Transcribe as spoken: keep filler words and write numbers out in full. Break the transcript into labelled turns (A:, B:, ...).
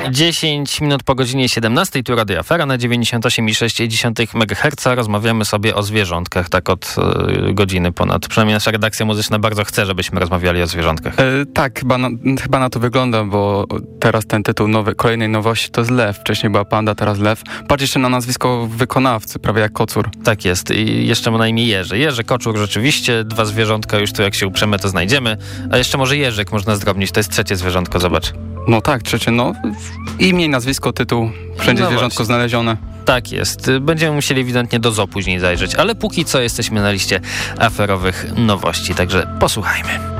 A: dziesięć minut po godzinie siedemnastej, tu Radio Afera na dziewięćdziesiąt osiem i sześć megaherca. Rozmawiamy sobie o zwierzątkach, tak od y, godziny ponad. Przynajmniej nasza redakcja muzyczna bardzo chce, żebyśmy rozmawiali o zwierzątkach.
B: E, tak, chyba na, chyba na to wygląda, bo teraz ten tytuł nowy, kolejnej nowości to jest lew. Wcześniej była panda, teraz lew. Patrz jeszcze na nazwisko wykonawcy, prawie jak kocur.
A: Tak jest. I jeszcze ma na imię Jerzy. Jerzy Koczur rzeczywiście. Dwa zwierzątka już tu jak się uprzemy, to znajdziemy. A jeszcze może Jerzyk można zdrobnić. To jest trzecie zwierzątko, zobacz.
B: No tak, trzecie, no imię, nazwisko, tytuł, wszędzie no zwierzątko właśnie znalezione.
A: Tak jest. Będziemy musieli ewidentnie do zoo później zajrzeć, ale póki co jesteśmy na liście aferowych nowości, także posłuchajmy.